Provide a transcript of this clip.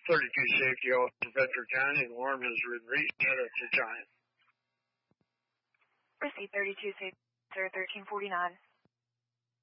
32 safety officer, Bedford County. Alarm has been reached at the Giant. Receive 32 safety, sir, 1349.